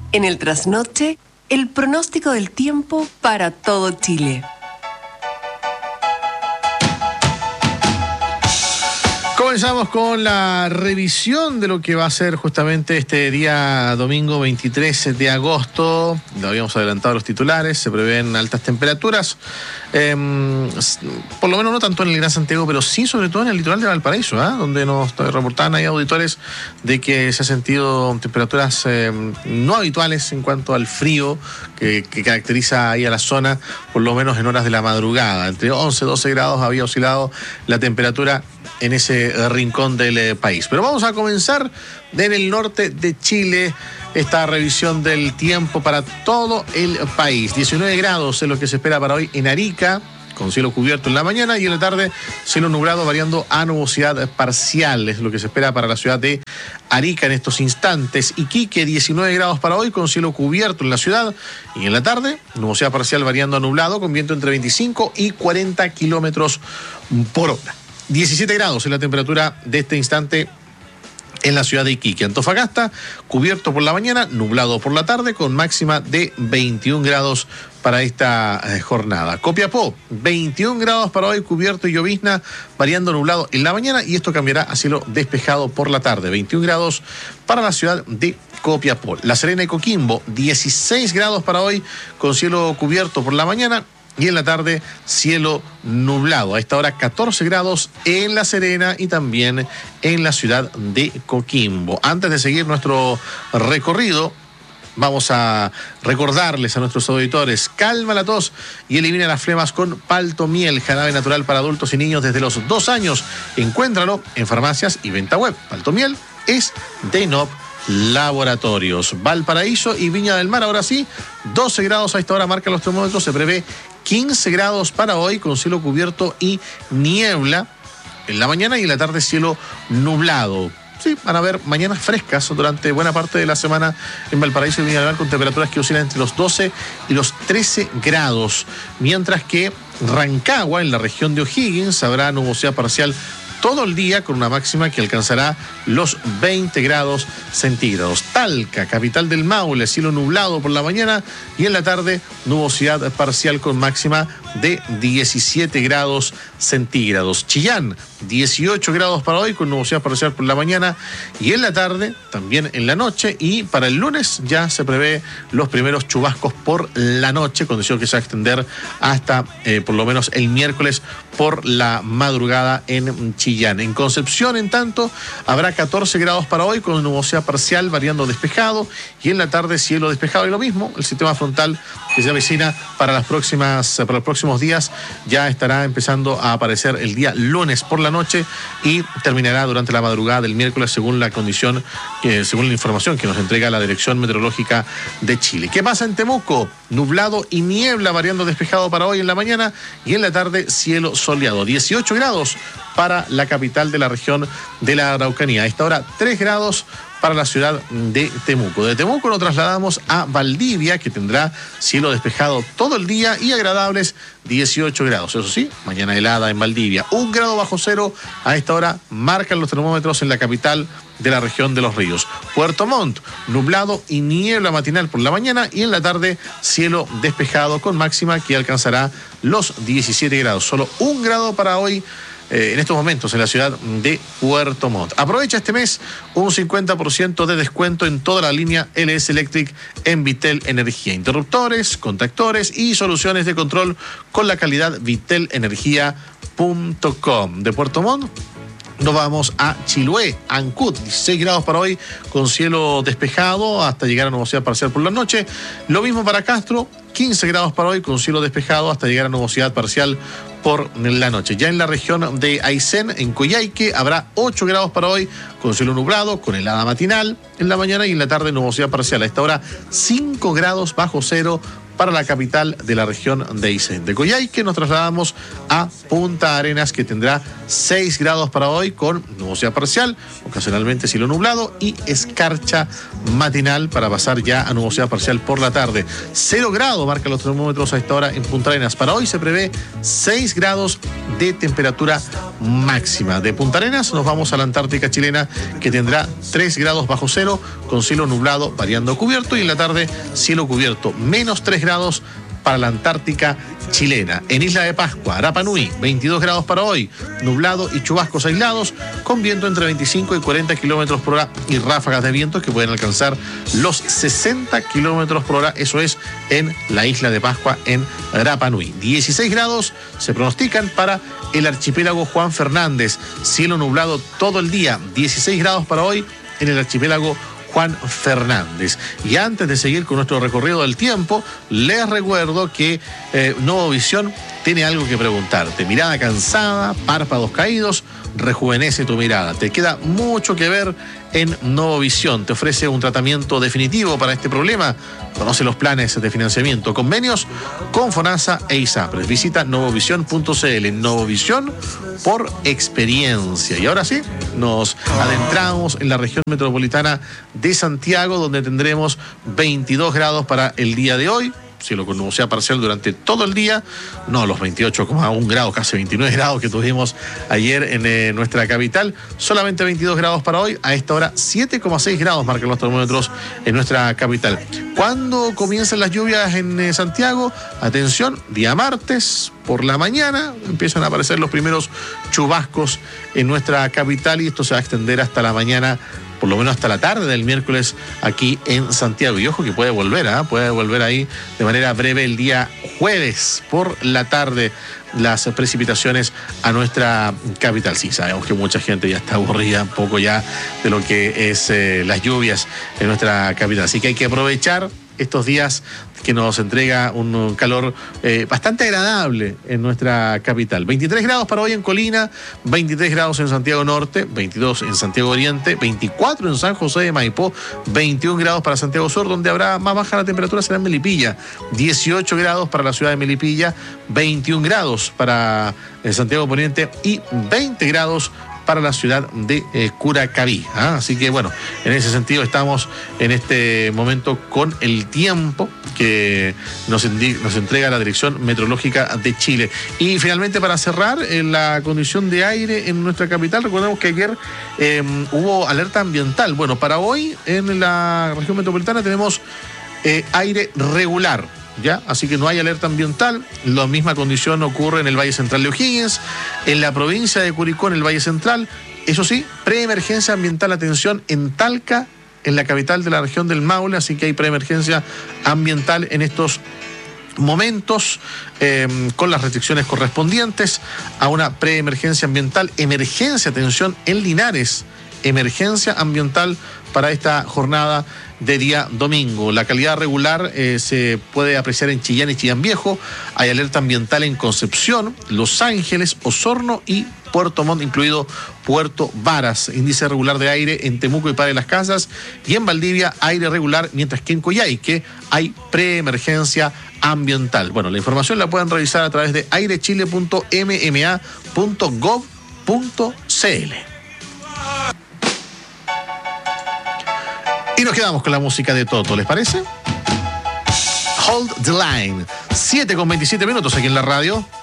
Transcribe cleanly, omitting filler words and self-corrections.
En el trasnoche, el pronóstico del tiempo para todo Chile. Comenzamos con la revisión de lo que va a ser justamente este día domingo 23 de agosto. Lo habíamos adelantado los titulares, se prevén altas temperaturas, por lo menos no tanto en el Gran Santiago, pero sí sobre todo en el litoral de Valparaíso, donde nos reportaban ahí auditores de que se han sentido temperaturas no habituales en cuanto al frío que caracteriza ahí a la zona, por lo menos en horas de la madrugada. Entre 11 y 12 grados había oscilado la temperatura en ese rincón del país. Pero vamos a comenzar en el norte de Chile esta revisión del tiempo para todo el país. 19 grados es lo que se espera para hoy en Arica, con cielo cubierto en la mañana, y en la tarde cielo nublado variando a nubosidad parcial. Es lo que se espera para la ciudad de Arica en estos instantes. Iquique, 19 grados para hoy con cielo cubierto en la ciudad, y en la tarde nubosidad parcial variando a nublado con viento entre 25 y 40 kilómetros por hora. 17 grados es la temperatura de este instante en la ciudad de Iquique. Antofagasta, cubierto por la mañana, nublado por la tarde, con máxima de 21 grados para esta jornada. Copiapó, 21 grados para hoy, cubierto y llovizna, variando nublado en la mañana, y esto cambiará a cielo despejado por la tarde. 21 grados para la ciudad de Copiapó. La Serena y Coquimbo, 16 grados para hoy, con cielo cubierto por la mañana, y en la tarde cielo nublado. A esta hora 14 grados en La Serena y también en la ciudad de Coquimbo. Antes de seguir nuestro recorrido, vamos a recordarles a nuestros auditores: calma la tos y elimina las flemas con Paltomiel, jarabe natural para adultos y niños desde los 2 años. Encuéntralo en farmacias y venta web. Paltomiel es de Inop Laboratorios. Valparaíso y Viña del Mar, ahora sí, 12 grados a esta hora marcan los termómetros. Se prevé 15 grados para hoy con cielo cubierto y niebla en la mañana, y en la tarde cielo nublado. Sí, van a haber mañanas frescas durante buena parte de la semana en Valparaíso y Viña del Mar, con temperaturas que oscilan entre los 12 y los 13 grados. Mientras que Rancagua, en la región de O'Higgins, habrá nubosidad parcial todo el día con una máxima que alcanzará los 20 grados centígrados. Talca, capital del Maule, cielo nublado por la mañana, y en la tarde nubosidad parcial con máxima de 17 grados centígrados. Chillán, 18 grados para hoy con nubosidad parcial por la mañana, y en la tarde, también en la noche, y para el lunes ya se prevé los primeros chubascos por la noche, condición que se va a extender hasta por lo menos el miércoles por la madrugada en Chillán. En Concepción, en tanto, habrá 14 grados para hoy con nubosidad parcial variando despejado, y en la tarde cielo despejado, y lo mismo el sistema frontal que se avecina para los próximos días ya estará empezando a aparecer el día lunes por la noche y terminará durante la madrugada del miércoles, según la condición, según la información que nos entrega la Dirección Meteorológica de Chile. ¿Qué pasa en Temuco? Nublado y niebla variando despejado para hoy en la mañana, y en la tarde cielo soleado. 18 grados para la capital de la región de la Araucanía. A esta hora 3 grados para la ciudad de Temuco. De Temuco nos trasladamos a Valdivia, que tendrá cielo despejado todo el día y agradables 18 grados. Eso sí, mañana helada en Valdivia. 1 grado bajo cero a esta hora marcan los termómetros en la capital de la región de Los Ríos. Puerto Montt, nublado y niebla matinal por la mañana, y en la tarde cielo despejado con máxima que alcanzará los 17 grados. Solo 1 grado para hoy en estos momentos en la ciudad de Puerto Montt. Aprovecha este mes un 50% de descuento en toda la línea LS Electric en Vitel Energía. Interruptores, contactores y soluciones de control con la calidad vitelenergia.com. De Puerto Montt nos vamos a Chiloé, Ancud, 16 grados para hoy con cielo despejado hasta llegar a nubosidad parcial por la noche. Lo mismo para Castro, 15 grados para hoy con cielo despejado hasta llegar a nubosidad parcial por la noche. Ya en la región de Aysén, en Coyhaique, habrá 8 grados para hoy con cielo nublado, con helada matinal en la mañana, y en la tarde nubosidad parcial. A esta hora 5 grados bajo cero para la capital de la región de Aysén. De Coyhaique nos trasladamos a Punta Arenas, que tendrá 6 grados para hoy con nubosidad parcial, ocasionalmente cielo nublado y escarcha matinal para pasar ya a nubosidad parcial por la tarde. 0 grados marcan los termómetros a esta hora en Punta Arenas. Para hoy se prevé 6 grados de temperatura máxima. De Punta Arenas nos vamos a la Antártica chilena, que tendrá 3 grados bajo cero, con cielo nublado variando cubierto, y en la tarde cielo cubierto, menos 3 grados para la Antártica chilena. En Isla de Pascua, Rapa Nui, 22 grados para hoy, nublado y chubascos aislados, con viento entre 25 y 40 kilómetros por hora y ráfagas de vientos que pueden alcanzar los 60 kilómetros por hora. Eso es en la Isla de Pascua, en Rapa Nui. 16 grados se pronostican para el archipiélago Juan Fernández, cielo nublado todo el día. 16 grados para hoy en el archipiélago Juan Fernández. Y antes de seguir con nuestro recorrido del tiempo, les recuerdo que Novovisión tiene algo que preguntarte. Mirada cansada, párpados caídos, rejuvenece tu mirada. Te queda mucho que ver en Novovisión. Te ofrece un tratamiento definitivo para este problema. Conoce los planes de financiamiento, convenios con FONASA e ISAPRES. Visita novovision.cl. Novovisión por experiencia. Y ahora sí, nos adentramos en la región metropolitana de Santiago, donde tendremos 22 grados para el día de hoy. Cielo con nubosidad parcial durante todo el día, no los 28,1 grados, casi 29 grados que tuvimos ayer en nuestra capital, solamente 22 grados para hoy. A esta hora 7,6 grados marcan los termómetros en nuestra capital. ¿Cuándo comienzan las lluvias en Santiago? Atención, día martes por la mañana empiezan a aparecer los primeros chubascos en nuestra capital, y esto se va a extender hasta la mañana, por lo menos hasta la tarde del miércoles aquí en Santiago. Y ojo que puede volver ahí de manera breve el día jueves por la tarde las precipitaciones a nuestra capital. Sí, sabemos que mucha gente ya está aburrida un poco ya de lo que es las lluvias en nuestra capital. Así que hay que aprovechar estos días que nos entrega un calor bastante agradable en nuestra capital. 23 grados para hoy en Colina, 23 grados en Santiago Norte, 22 en Santiago Oriente, 24 en San José de Maipó, 21 grados para Santiago Sur, donde habrá más baja la temperatura será en Melipilla, 18 grados para la ciudad de Melipilla, 21 grados para Santiago Poniente y 20 grados para la ciudad de Curacaví. Así que bueno, en ese sentido estamos en este momento con el tiempo que nos entrega la Dirección Meteorológica de Chile. Y finalmente, para cerrar, la condición de aire en nuestra capital, recordemos que ayer hubo alerta ambiental. Bueno, para hoy en la región metropolitana tenemos aire regular. ¿Ya? Así que no hay alerta ambiental. La misma condición ocurre en el Valle Central de O'Higgins, en la provincia de Curicó, en el Valle Central. Eso sí, preemergencia ambiental, atención, en Talca, en la capital de la región del Maule, así que hay preemergencia ambiental en estos momentos, con las restricciones correspondientes a una preemergencia ambiental. Emergencia, atención, en Linares, emergencia ambiental para esta jornada de día domingo. La calidad regular se puede apreciar en Chillán y Chillán Viejo. Hay alerta ambiental en Concepción, Los Ángeles, Osorno y Puerto Montt, incluido Puerto Varas. Índice regular de aire en Temuco y Padre Las Casas, y en Valdivia aire regular, mientras que en Coyhaique hay preemergencia ambiental. Bueno, la información la pueden revisar a través de airechile.mma.gov.cl. Y nos quedamos con la música de Toto, ¿les parece? Hold the Line. 7:27 aquí en la radio.